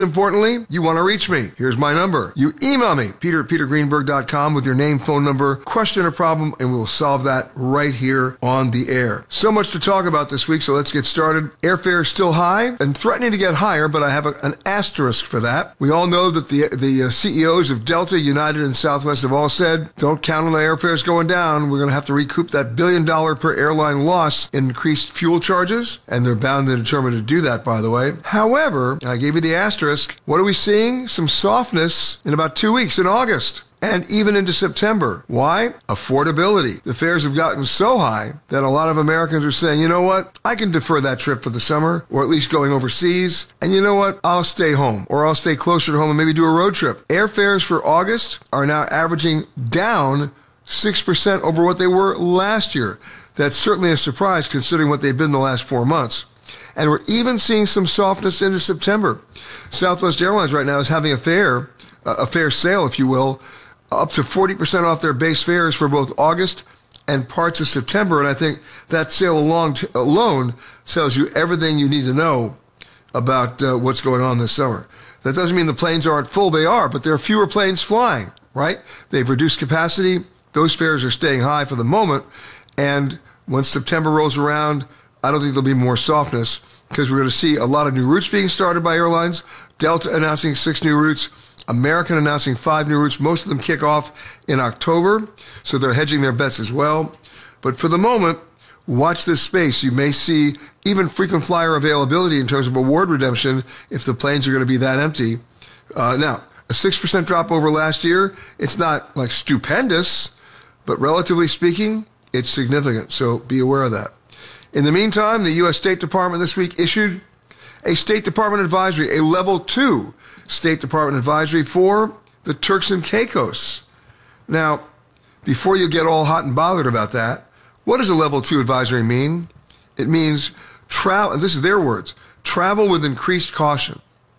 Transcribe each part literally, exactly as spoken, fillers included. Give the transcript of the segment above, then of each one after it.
Importantly, you want to reach me. Here's my number. You email me, peter at peter greenberg dot com with your name, phone number, question or problem, and we'll solve that right here on the air. So much to talk about this week, so let's get started. Airfare is still high and threatening to get higher, but I have a, an asterisk for that. We all know that the the uh, C E Os of Delta, United, and Southwest have all said, don't count on the airfares going down. We're going to have to recoup that billion dollar per airline loss in increased fuel charges, and they're bound and determined to do that, by the way. However, I gave you the asterisk. What are we seeing? Some softness in about two weeks in August and even into September. Why? Affordability. The fares have gotten so high that a lot of Americans are saying, you know what? I can defer that trip for the summer, or at least going overseas. And you know what? I'll stay home, or I'll stay closer to home and maybe do a road trip. Airfares for August are now averaging down six percent over what they were last year. That's certainly a surprise considering what they've been the last four months. And we're even seeing some softness into September. Southwest Airlines right now is having a fare, a fare sale, if you will, up to forty percent off their base fares for both August and parts of September. And I think that sale alone, alone tells you everything you need to know about uh, what's going on this summer. That doesn't mean the planes aren't full. They are, but there are fewer planes flying, right? They've reduced capacity. Those fares are staying high for the moment. And when September rolls around, I don't think there'll be more softness because we're going to see a lot of new routes being started by airlines. Delta announcing six new routes. American announcing five new routes. Most of them kick off in October, so they're hedging their bets as well. But for the moment, watch this space. You may see even frequent flyer availability in terms of award redemption if the planes are going to be that empty. Uh, now, a six percent drop over last year, it's not like stupendous, but relatively speaking, it's significant. So be aware of that. In the meantime, the U S State Department this week issued a State Department advisory, a level two State Department advisory for the Turks and Caicos. Now, before you get all hot and bothered about that, what does a level two advisory mean? It means travel, this is their words, travel with increased caution.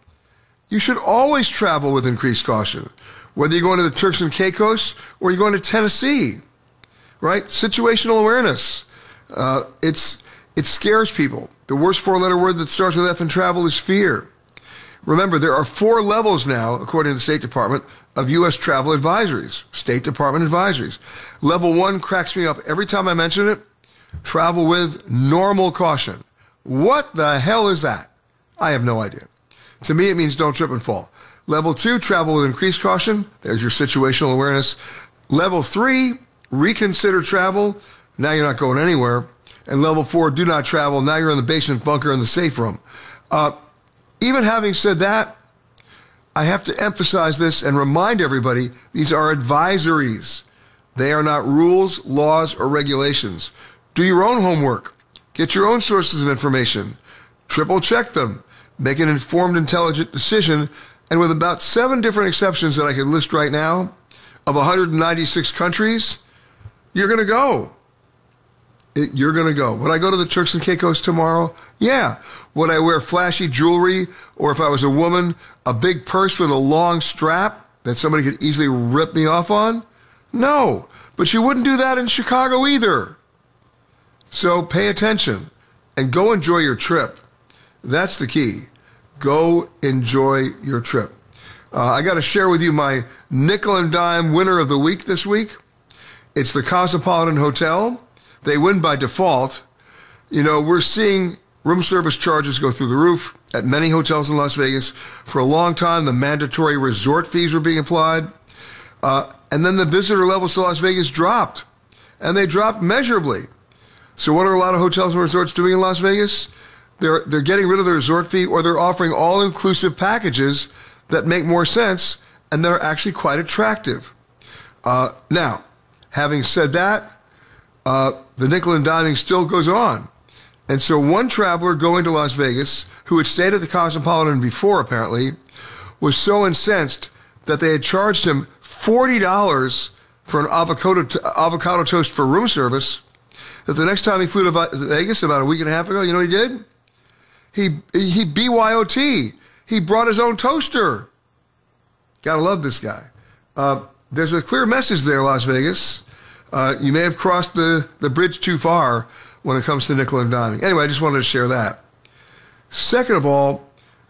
You should always travel with increased caution, whether you're going to the Turks and Caicos or you're going to Tennessee, right? Situational awareness. Uh, it's It scares people. The worst four-letter word that starts with F in travel is fear. Remember, there are four levels now, according to the State Department, of U S travel advisories, State Department advisories. Level one cracks me up every time I mention it. Travel with normal caution. What the hell is that? I have no idea. To me, it means don't trip and fall. Level two, travel with increased caution. There's your situational awareness. Level three, reconsider travel. Now you're not going anywhere. And level four, do not travel. Now you're in the basement bunker in the safe room. Uh, even having said that, I have to emphasize this and remind everybody, these are advisories. They are not rules, laws, or regulations. Do your own homework. Get your own sources of information. Triple check them. Make an informed, intelligent decision. And with about seven different exceptions that I can list right now, of one hundred ninety-six countries, you're going to go. It, you're going to go. Would I go to the Turks and Caicos tomorrow? Yeah. Would I wear flashy jewelry, or if I was a woman, a big purse with a long strap that somebody could easily rip me off on? No. But you wouldn't do that in Chicago either. So pay attention and go enjoy your trip. That's the key. Go enjoy your trip. Uh, I got to share with you my nickel and dime winner of the week this week. It's the Cosmopolitan Hotel. They win by default. You know, we're seeing room service charges go through the roof at many hotels in Las Vegas. For a long time, the mandatory resort fees were being applied. Uh, and then the visitor levels to Las Vegas dropped. And they dropped measurably. So what are a lot of hotels and resorts doing in Las Vegas? They're, they're getting rid of the resort fee, or they're offering all-inclusive packages that make more sense and that are actually quite attractive. Uh, now, having said that, Uh, the nickel and diming still goes on. And so one traveler going to Las Vegas, who had stayed at the Cosmopolitan before apparently, was so incensed that they had charged him forty dollars for an avocado, t- avocado toast for room service, that the next time he flew to Vegas about a week and a half ago, you know what he did? He, he B Y O T. He brought his own toaster. Gotta love this guy. Uh, there's a clear message there, Las Vegas. Uh, you may have crossed the, the bridge too far when it comes to nickel and diming. Anyway, I just wanted to share that. Second of all,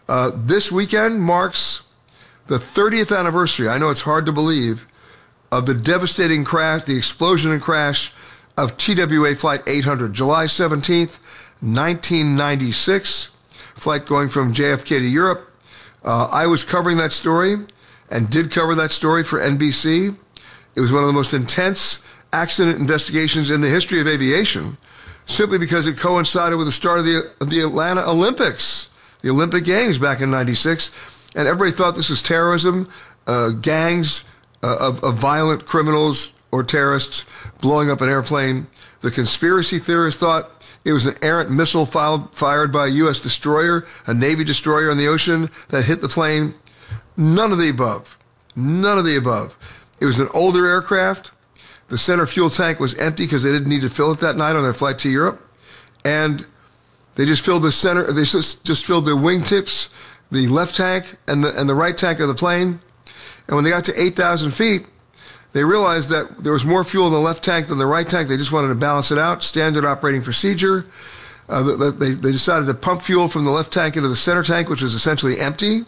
Uh, this weekend marks the thirtieth anniversary, I know it's hard to believe, of the devastating crash, the explosion and crash of T W A Flight eight hundred, July seventeenth, nineteen ninety-six, flight going from J F K to Europe. Uh, I was covering that story and did cover that story for N B C. It was one of the most intense accident investigations in the history of aviation, simply because it coincided with the start of the, of the Atlanta Olympics, the Olympic Games back in ninety-six, and everybody thought this was terrorism, uh, gangs uh, of, of violent criminals or terrorists blowing up an airplane. The conspiracy theorists thought it was an errant missile filed, fired by a U S destroyer, a Navy destroyer in the ocean that hit the plane. None of the above. None of the above. It was an older aircraft. The center fuel tank was empty because they didn't need to fill it that night on their flight to Europe. And they just filled the center, they just, just filled the wingtips, the left tank and the, and the right tank of the plane. And when they got to eight thousand feet, they realized that there was more fuel in the left tank than the right tank. They just wanted to balance it out. Standard operating procedure. Uh, they, they decided to pump fuel from the left tank into the center tank, which was essentially empty,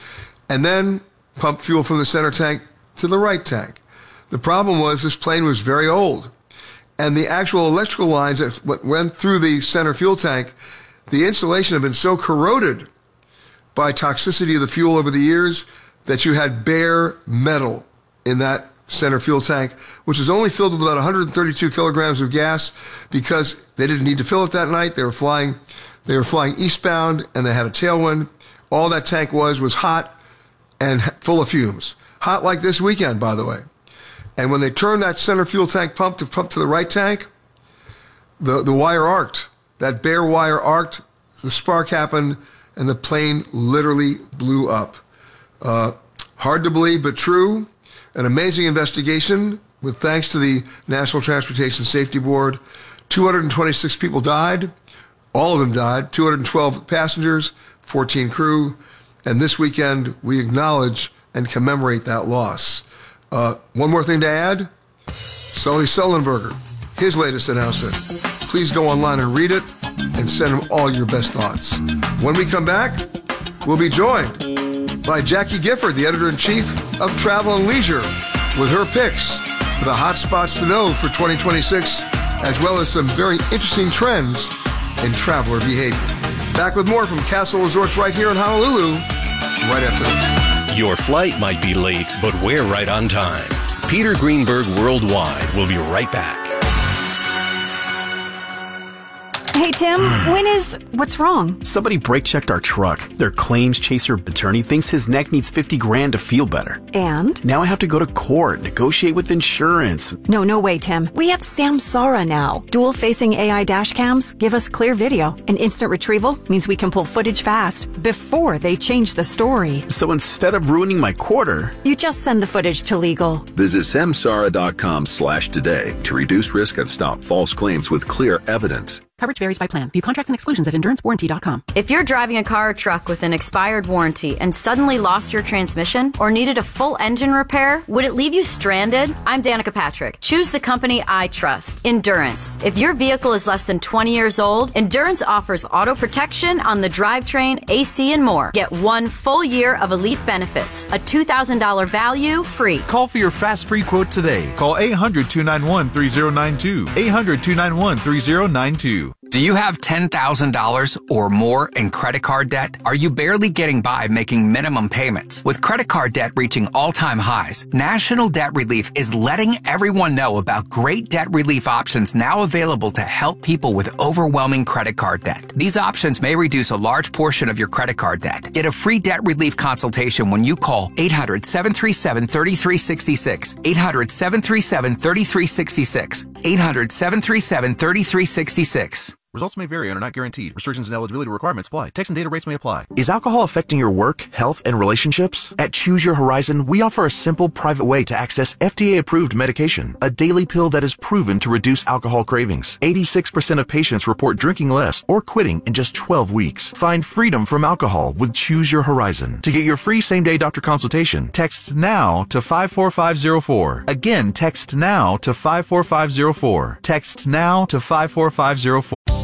and then pump fuel from the center tank to the right tank. The problem was this plane was very old, and the actual electrical lines that went through the center fuel tank, the insulation had been so corroded by toxicity of the fuel over the years that you had bare metal in that center fuel tank, which was only filled with about one hundred thirty-two kilograms of gas because they didn't need to fill it that night. They were flying, they were flying eastbound, and they had a tailwind. All that tank was was hot and full of fumes. Hot like this weekend, by the way. And when they turned that center fuel tank pump to pump to the right tank, the, the wire arced. That bare wire arced, the spark happened, and the plane literally blew up. Uh, hard to believe, but true. An amazing investigation with thanks to the National Transportation Safety Board. two hundred twenty-six people died. All of them died. two hundred twelve passengers, fourteen crew. And this weekend, we acknowledge and commemorate that loss. Uh, one more thing to add. Sully Sullenberger, his latest announcement. Please go online and read it and send him all your best thoughts. When we come back, we'll be joined by Jackie Gifford, the editor-in-chief of Travel and Leisure, with her picks for the hot spots to know for twenty twenty-six, as well as some very interesting trends in traveler behavior. Back with more from Castle Resorts right here in Honolulu, right after this. Your flight might be late, but we're right on time. Peter Greenberg Worldwide will be right back. Hey, Tim, when is... What's wrong? Somebody brake-checked our truck. Their claims chaser attorney thinks his neck needs fifty grand to feel better. And? Now I have to go to court, negotiate with insurance. No, no way, Tim. We have Samsara now. Dual-facing A I dash cams give us clear video. And instant retrieval means we can pull footage fast before they change the story. So instead of ruining my quarter... You just send the footage to legal. Visit samsara.com slash today to reduce risk and stop false claims with clear evidence. Coverage varies by plan. View contracts and exclusions at endurance warranty dot com. If you're driving a car or truck with an expired warranty and suddenly lost your transmission or needed a full engine repair, would it leave you stranded? I'm Danica Patrick. Choose the company I trust, Endurance. If your vehicle is less than twenty years old, Endurance offers auto protection on the drivetrain, A C, and more. Get one full year of elite benefits, a two thousand dollars value free. Call for your fast free quote today. Call eight hundred, two nine one, three zero nine two. eight hundred, two nine one, three zero nine two. Do you have ten thousand dollars or more in credit card debt? Are you barely getting by making minimum payments? With credit card debt reaching all-time highs, National Debt Relief is letting everyone know about great debt relief options now available to help people with overwhelming credit card debt. These options may reduce a large portion of your credit card debt. Get a free debt relief consultation when you call eight hundred, seven three seven, three three six six, eight hundred, seven three seven, three three six six, eight hundred, seven three seven, three three six six. Results may vary and are not guaranteed. Restrictions and eligibility requirements apply. Text and data rates may apply. Is alcohol affecting your work, health, and relationships? At Choose Your Horizon, we offer a simple, private way to access F D A-approved medication, a daily pill that is proven to reduce alcohol cravings. eighty-six percent of patients report drinking less or quitting in just twelve weeks. Find freedom from alcohol with Choose Your Horizon. To get your free same-day doctor consultation, text NOW to five four five zero four. Again, text NOW to five four five zero four. Text NOW to five four five zero four.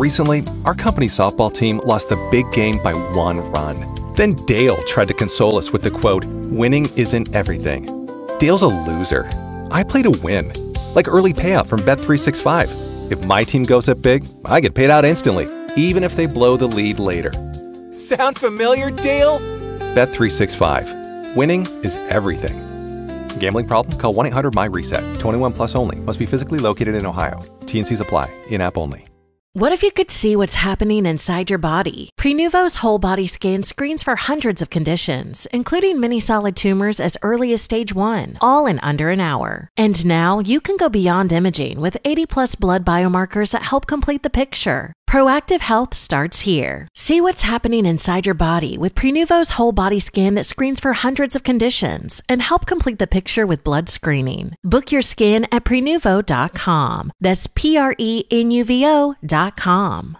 Recently, our company's softball team lost the big game by one run. Then Dale tried to console us with the quote, "Winning isn't everything." Dale's a loser. I play to win. Like early payout from Bet three sixty-five. If my team goes up big, I get paid out instantly, even if they blow the lead later. Sound familiar, Dale? Bet three sixty-five. Winning is everything. Gambling problem? Call one eight hundred M Y reset. twenty-one plus only. Must be physically located in Ohio. T N Cs apply. In-app only. What if you could see what's happening inside your body? Prenuvo's whole body scan screens for hundreds of conditions, including many solid tumors as early as stage one, all in under an hour. And now you can go beyond imaging with eighty plus blood biomarkers that help complete the picture. Proactive health starts here. See what's happening inside your body with Prenuvo's whole body scan that screens for hundreds of conditions and help complete the picture with blood screening. Book your scan at prenuvo dot com. That's P R E N U V O dot com.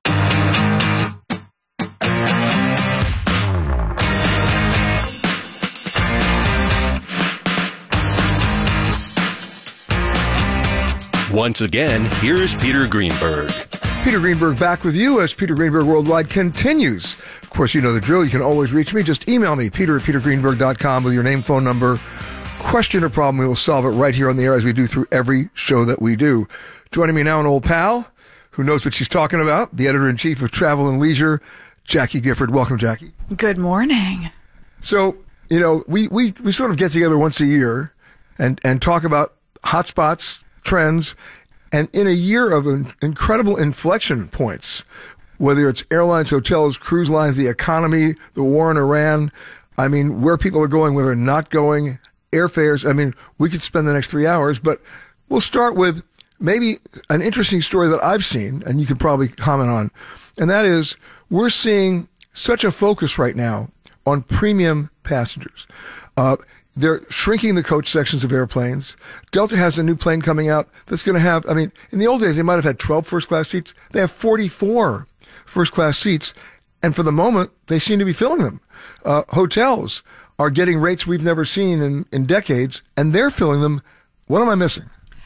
Once again, here's Peter Greenberg. Peter Greenberg back with you as Peter Greenberg Worldwide continues. Of course, you know the drill. You can always reach me. Just email me, peter at peter greenberg dot com with your name, phone number, question or problem. We will solve it right here on the air as we do through every show that we do. Joining me now, an old pal who knows what she's talking about, the editor-in-chief of Travel and Leisure, Jackie Gifford. Welcome, Jackie. Good morning. So, you know, we, we, we sort of get together once a year and, and talk about hotspots, trends, and in a year of an incredible inflection points, whether it's airlines, hotels, cruise lines, the economy, the war in Iran, I mean, where people are going, where they're not going, airfares. I mean, we could spend the next three hours, but we'll start with maybe an interesting story that I've seen, and you could probably comment on, and that is we're seeing such a focus right now on premium passengers. Uh, They're shrinking the coach sections of airplanes. Delta has a new plane coming out that's going to have, I mean, in the old days, they might have had twelve first-class seats. They have forty-four first-class seats. And for the moment, they seem to be filling them. Uh, hotels are getting rates we've never seen in, in decades, and they're filling them. What am I missing?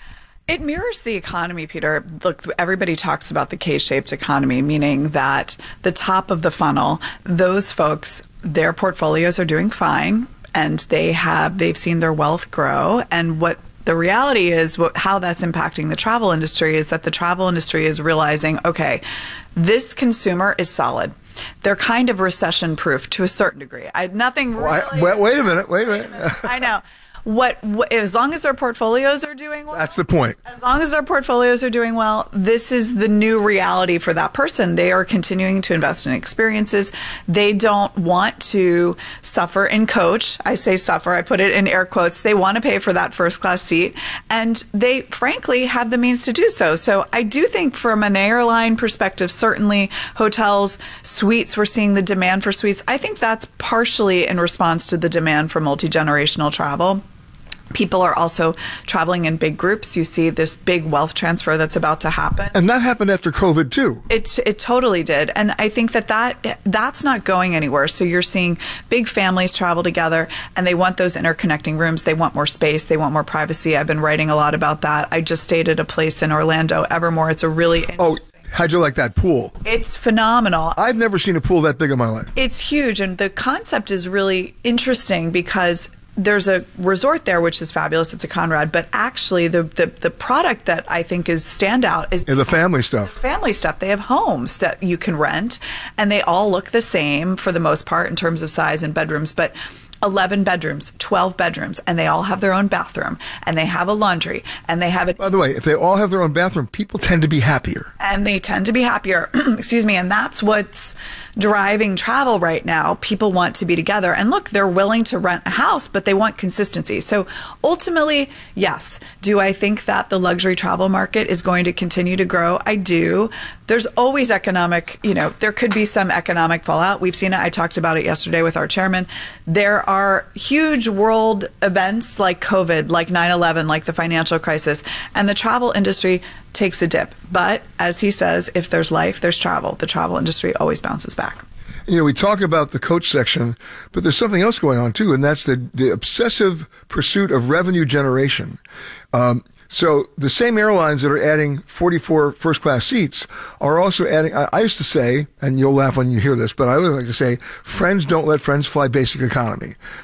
It mirrors the economy, Peter. Look, everybody talks about the K-shaped economy, meaning that the top of the funnel, those folks, their portfolios are doing fine. And they have, they've seen their wealth grow. And what the reality is, what, how that's impacting the travel industry is that the travel industry is realizing, okay, this consumer is solid. They're kind of recession proof to a certain degree. I nothing. Really, well, wait, wait a minute. Wait a minute. Wait a minute. I know. What, what as long as their portfolios are doing well, that's the point. As long as their portfolios are doing well, this is the new reality for that person. They are continuing to invest in experiences. They don't want to suffer in coach. I say suffer, I put it in air quotes. They want to pay for that first class seat, and they frankly have the means to do so. So I do think from an airline perspective, certainly hotels, suites, we're seeing the demand for suites. I think that's partially in response to the demand for multi-generational travel. People are also traveling in big groups. You see this big wealth transfer that's about to happen. And that happened after COVID, too. It, it totally did. And I think that, that that's not going anywhere. So you're seeing big families travel together, and they want those interconnecting rooms. They want more space. They want more privacy. I've been writing a lot about that. I just stayed at a place in Orlando, Evermore. It's a really interesting... Oh. How'd you like that pool? It's phenomenal. I've never seen a pool that big in my life. It's huge. And the concept is really interesting because there's a resort there, which is fabulous. It's a Conrad. But actually, the, the, the product that I think is standout is yeah, the family stuff. The family stuff. They have homes that you can rent, and they all look the same for the most part in terms of size and bedrooms. But eleven bedrooms, twelve bedrooms, and they all have their own bathroom, and they have a laundry, and they have a... By the way, if they all have their own bathroom, people tend to be happier. And they tend to be happier. Excuse me. And that's what's driving travel right now. People want to be together. And look, they're willing to rent a house, but they want consistency. So ultimately, yes. Do I think that the luxury travel market is going to continue to grow? I do. There's always economic, you know, there could be some economic fallout. We've seen it. I talked about it yesterday with our chairman. There are huge world events like COVID, like nine eleven, like the financial crisis, and the travel industry takes a dip. But as he says, if there's life, there's travel. The travel industry always bounces back. You know, we talk about the coach section, but there's something else going on too, and that's the, the obsessive pursuit of revenue generation. Um, So the same airlines that are adding forty-four first-class seats are also adding, I, I used to say, and you'll laugh when you hear this, but I always like to say, friends don't let friends fly basic economy.